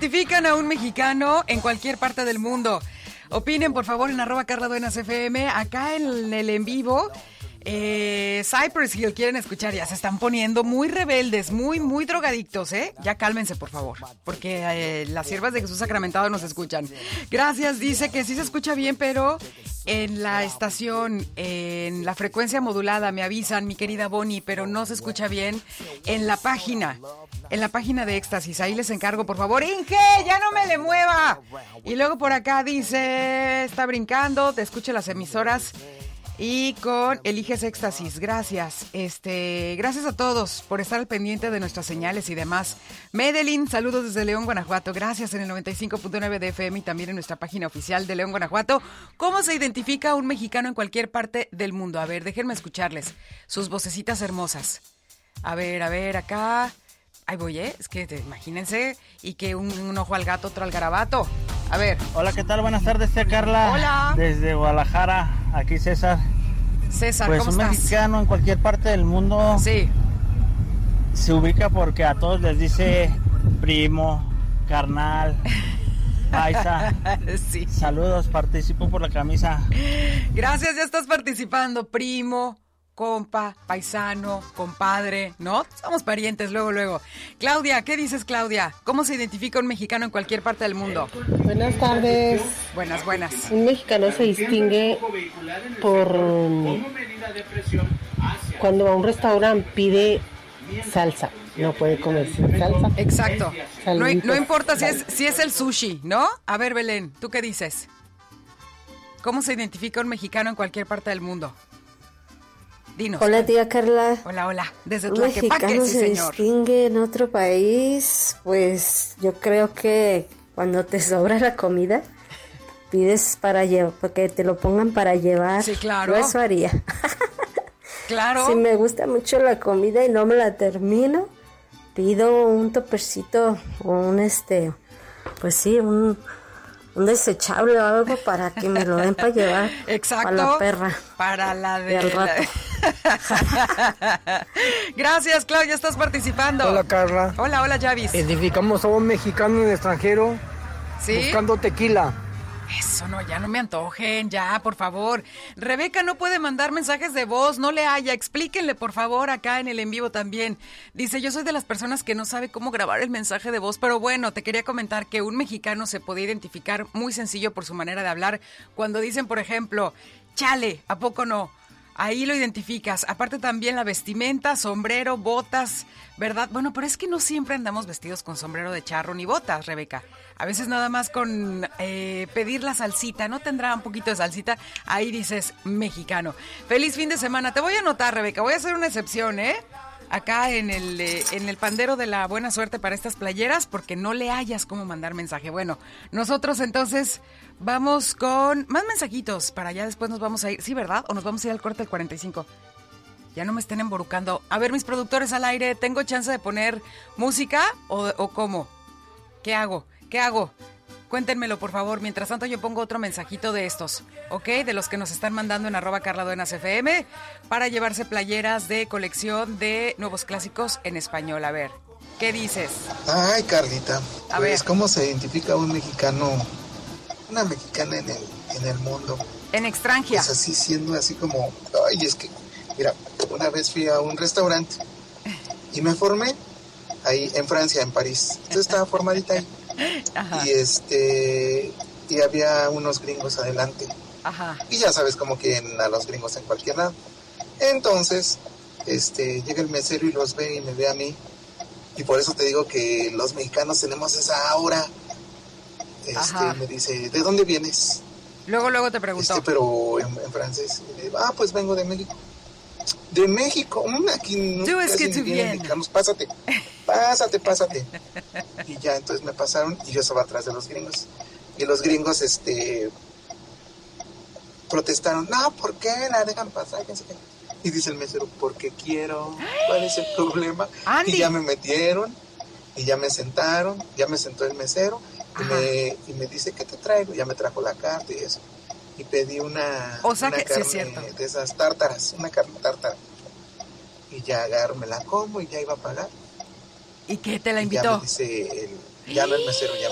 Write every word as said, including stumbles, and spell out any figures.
identifican a un mexicano en cualquier parte del mundo? Opinen, por favor, en arroba Carla Duenas F M. Acá en el en vivo, eh, Cypress Hill quieren escuchar. Ya se están poniendo muy rebeldes, muy, muy drogadictos, ¿eh? Ya cálmense, por favor, porque eh, las siervas de Jesús Sacramentado nos escuchan. Gracias, dice que sí se escucha bien, pero en la estación, en la frecuencia modulada, me avisan, mi querida Bonnie, pero no se escucha bien en la página. En la página de Éxtasis, ahí les encargo, por favor. ¡Inge, ya no me le mueva! Y luego por acá dice, está brincando, te escucho las emisoras y con Eliges Éxtasis. Gracias. Este, gracias a todos por estar al pendiente de nuestras señales y demás. Medellín, saludos desde León, Guanajuato. Gracias en el noventa y cinco punto nueve de F M y también en nuestra página oficial de León, Guanajuato. ¿Cómo se identifica un mexicano en cualquier parte del mundo? A ver, déjenme escucharles sus vocecitas hermosas. A ver, a ver, acá... Ahí voy, ¿eh? Es que te, imagínense, y que un, un ojo al gato, otro al garabato. A ver. Hola, ¿qué tal? Buenas tardes, tía Carla. Hola. Desde Guadalajara, aquí César. César, pues ¿cómo un estás? Mexicano en cualquier parte del mundo. Sí. Se ubica porque a todos les dice primo, carnal, paisa. Sí. Saludos, participo por la camisa. Gracias, ya estás participando, primo, compa, paisano, compadre, ¿no? Somos parientes, luego, luego. Claudia, ¿qué dices, Claudia? ¿Cómo se identifica un mexicano en cualquier parte del mundo? Buenas tardes. Buenas, buenas. Un mexicano se distingue por um, cuando a un restaurante pide salsa. No puede comer sin salsa. Exacto. No, no importa si es, si es el sushi, ¿no? A ver, Belén, ¿tú qué dices? ¿Cómo se identifica un mexicano en cualquier parte del mundo? Dinos. Hola, tía Carla. Hola, hola. Desde Un Tlaquepaque, mexicano sí, se señor. distingue en otro país, pues yo creo que cuando te sobra la comida, pides para llevar, porque te lo pongan para llevar. Sí, claro. Yo eso haría. Claro. Si me gusta mucho la comida y no me la termino, pido un topercito o un este, pues sí, un... un desechable o algo para que me lo den para llevar. Exacto. A la perra. Para la de... Del rato. Gracias, Claudia, estás participando. Hola, Carla. Hola, hola, Javis. Identificamos a un mexicano en el extranjero ¿Sí? buscando tequila. Eso no, ya no me antojen, ya, por favor. Rebeca no puede mandar mensajes de voz, no le haya. Explíquenle, por favor, acá en el en vivo también. Dice, yo soy de las personas que no sabe cómo grabar el mensaje de voz, pero bueno, te quería comentar que un mexicano se puede identificar muy sencillo por su manera de hablar. Cuando dicen, por ejemplo, chale, ¿a poco no? Ahí lo identificas. Aparte también la vestimenta, sombrero, botas, ¿verdad? Bueno, pero es que no siempre andamos vestidos con sombrero de charro ni botas, Rebeca. A veces nada más con eh, pedir la salsita, ¿no tendrá un poquito de salsita? Ahí dices mexicano. Feliz fin de semana. Te voy a anotar, Rebeca. Voy a hacer una excepción, ¿eh? Acá en el, eh, en el pandero de la buena suerte para estas playeras, porque no le hayas cómo mandar mensaje. Bueno, nosotros entonces vamos con más mensajitos para allá después nos vamos a ir. Sí, ¿verdad? ¿O nos vamos a ir al corte del cuarenta y cinco? Ya no me estén emborucando. A ver, mis productores al aire, ¿tengo chance de poner música o, o cómo? ¿Qué hago? ¿Qué hago? Cuéntenmelo, por favor. Mientras tanto, yo pongo otro mensajito de estos, ¿ok? De los que nos están mandando en arroba Carla Duenas F M para llevarse playeras de colección de nuevos clásicos en español. A ver, ¿qué dices? Ay, Carlita, A pues, ver. ¿cómo se identifica un mexicano, una mexicana en el, en el mundo? En extranjera. Pues así siendo así como, ay, es que, mira, una vez fui a un restaurante y me formé ahí en Francia, en París. Entonces estaba formadita ahí. Ajá. Y este y había unos gringos adelante. Ajá. Y ya sabes cómo quieren a los gringos en cualquier lado. Entonces, este, llega el mesero y los ve y me ve a mí. Y por eso te digo que los mexicanos tenemos esa aura. Este, Ajá. me dice, ¿de dónde vienes? Luego, luego te preguntó. Este, pero en, en francés. Y le digo, ah, pues vengo de México. De México, mm, aquí no Tú es casi que ni tú vienen vienes. mexicanos, pásate, pásate, pásate. Y ya, entonces me pasaron y yo estaba atrás de los gringos. Y los gringos, este, protestaron, no, ¿por qué la dejan pasar? Y dice el mesero, porque quiero, ¿cuál es el problema? Andy. Y ya me metieron, y ya me sentaron, ya me sentó el mesero, y me, y me dice, ¿qué te traigo? Ya me trajo la carta y eso. Y pedí una, O sea una que sí carne es cierto. de esas tártaras, una carne tártara. Y ya agarro, me la como y ya iba a pagar. ¿Y qué te la Y ya invitó? me dice, el, ya no el mesero, ya